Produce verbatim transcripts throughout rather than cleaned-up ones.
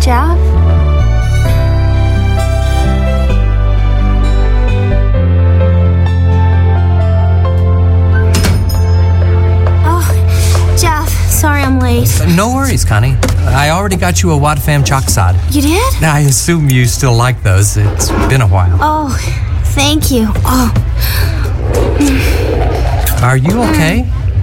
Jeff? Oh, Jeff, sorry I'm late. No worries, Connie. I already got you a Wat Fam Choksad. You did? I assume you still like those. It's been a while. Oh, thank you. Oh. Are you okay?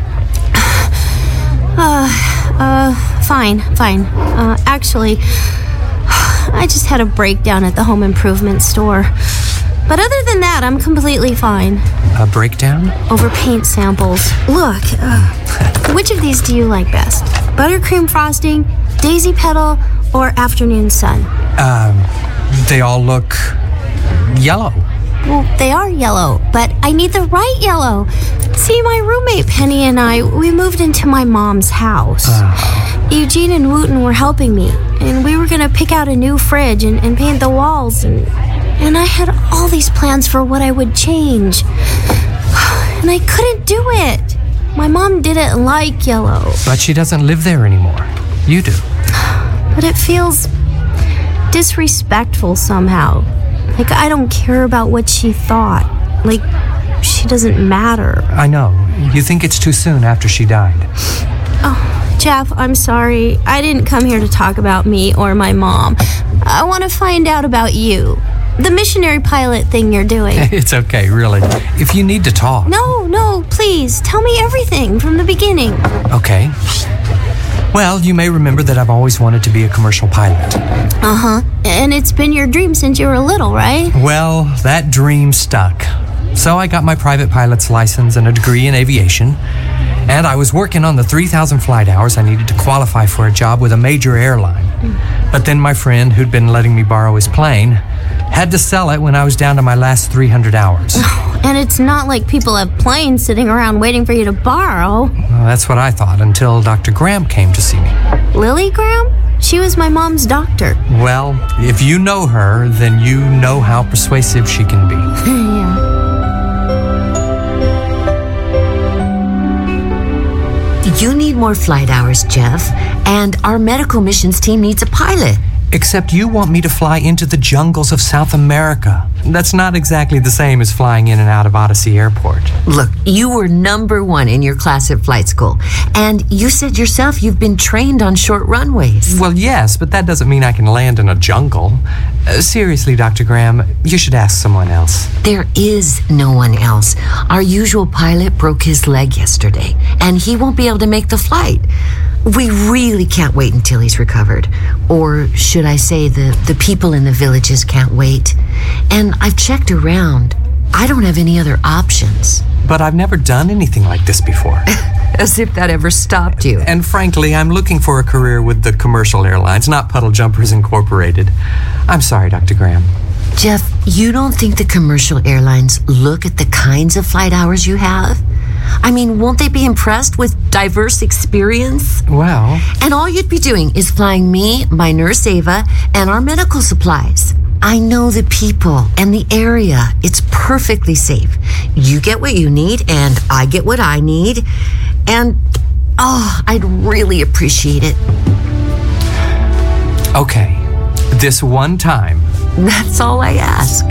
Uh, uh, fine, fine. Uh, actually, I just had a breakdown at the home improvement store. But other than that, I'm completely fine. A breakdown? Over paint samples. Look, uh, which of these do you like best? Buttercream frosting, daisy petal, or afternoon sun? Um, they all look yellow. Well, they are yellow, but I need the right yellow. See, my roommate Penny and I, we moved into my mom's house. Uh. Eugene and Wooten were helping me, and we were going to pick out a new fridge and, and paint the walls, and, and I had all these plans for what I would change. And I couldn't do it. My mom didn't like yellow. But she doesn't live there anymore. You do. But it feels disrespectful somehow. Like, I don't care about what she thought. Like, she doesn't matter. I know. You think it's too soon after she died. Oh, Jeff, I'm sorry. I didn't come here to talk about me or my mom. I want to find out about you. The missionary pilot thing you're doing. It's okay, really. If you need to talk. No, no, please. Tell me everything from the beginning. Okay. Well, you may remember that I've always wanted to be a commercial pilot. Uh-huh. And it's been your dream since you were little, right? Well, that dream stuck. So I got my private pilot's license and a degree in aviation. And I was working on the three thousand flight hours I needed to qualify for a job with a major airline. Mm. But then my friend, who'd been letting me borrow his plane, had to sell it when I was down to my last three hundred hours. And it's not like people have planes sitting around waiting for you to borrow. Well, that's what I thought until Doctor Graham came to see me. Lily Graham? She was my mom's doctor. Well, if you know her, then you know how persuasive she can be. Yeah. You need more flight hours, Jeff, and our medical missions team needs a pilot. Except you want me to fly into the jungles of South America. That's not exactly the same as flying in and out of Odyssey Airport. Look, you were number one in your class at flight school, and you said yourself you've been trained on short runways. Well, yes, but that doesn't mean I can land in a jungle. Uh, seriously, Doctor Graham, you should ask someone else. There is no one else. Our usual pilot broke his leg yesterday, and he won't be able to make the flight. We really can't wait until he's recovered. Or should I say the, the people in the villages can't wait. And I've checked around. I don't have any other options. But I've never done anything like this before. As if that ever stopped you. And frankly, I'm looking for a career with the commercial airlines, not Puddle Jumpers Incorporated. I'm sorry, Doctor Graham. Jeff, you don't think the commercial airlines look at the kinds of flight hours you have? I mean, won't they be impressed with diverse experience? Well... And all you'd be doing is flying me, my nurse Ava, and our medical supplies. I know the people and the area. It's perfectly safe. You get what you need, and I get what I need. And, oh, I'd really appreciate it. Okay. This one time. That's all I ask.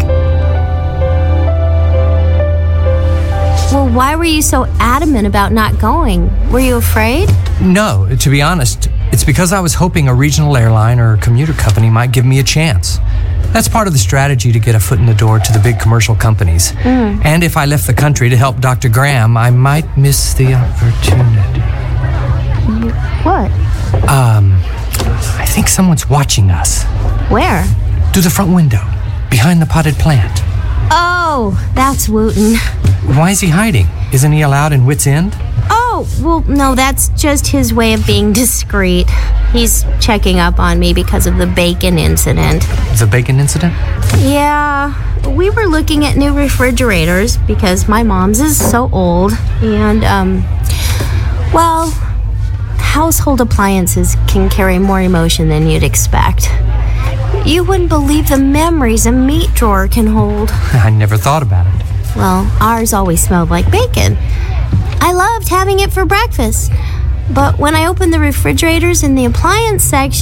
Well, why were you so adamant about not going? Were you afraid? No, to be honest, it's because I was hoping a regional airline or a commuter company might give me a chance. That's part of the strategy to get a foot in the door to the big commercial companies. Mm. And if I left the country to help Doctor Graham, I might miss the opportunity. What? Um, I think someone's watching us. Where? Through the front window, behind the potted plant. Oh, that's Wooten. Why is he hiding? Isn't he allowed in Wits End? Oh, well, no, that's just his way of being discreet. He's checking up on me because of the bacon incident. The bacon incident? Yeah, we were looking at new refrigerators because my mom's is so old. And, um, well, household appliances can carry more emotion than you'd expect. You wouldn't believe the memories a meat drawer can hold. I never thought about it. Well, ours always smelled like bacon. I loved having it for breakfast. But when I opened the refrigerators in the appliance section,